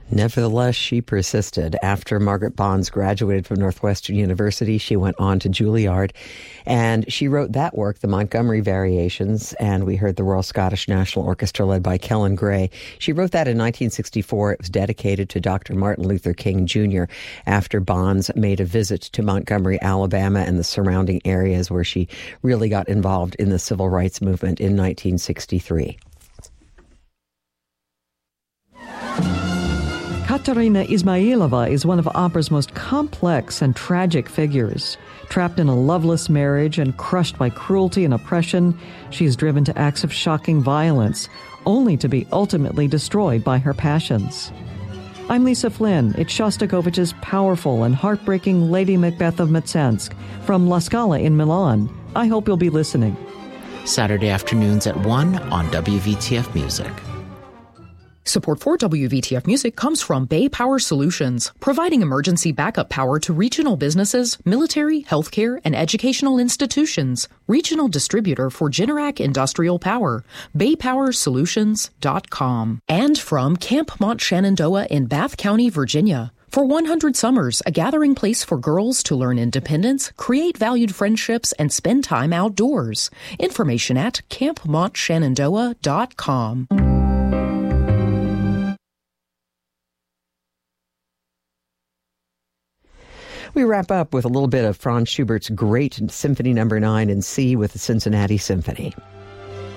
Nevertheless, she persisted. After Margaret Bonds graduated from Northwestern University, she went on to Juilliard, and she wrote that work, the Montgomery Variations, and we heard the Royal Scottish National Orchestra led by Kellen Gray. She wrote that in 1964. It was dedicated to Dr. Martin Luther King Jr. after Bonds made a visit to Montgomery, Alabama, and the surrounding areas where she really got involved in the civil rights movement in 1963. Katerina Ismailova is one of opera's most complex and tragic figures. Trapped in a loveless marriage and crushed by cruelty and oppression, she is driven to acts of shocking violence, only to be ultimately destroyed by her passions. I'm Lisa Flynn. It's Shostakovich's powerful and heartbreaking Lady Macbeth of Mtsensk from La Scala in Milan. I hope you'll be listening. Saturday afternoons at 1 on WVTF Music. Support for WVTF Music comes from Bay Power Solutions, providing emergency backup power to regional businesses, military, healthcare, and educational institutions. Regional distributor for Generac Industrial Power. BayPowerSolutions.com. And from Camp Mont Shenandoah in Bath County, Virginia. For 100 summers, a gathering place for girls to learn independence, create valued friendships, and spend time outdoors. Information at CampMontShenandoah.com. We wrap up with a little bit of Franz Schubert's great Symphony No. 9 in C with the Cincinnati Symphony.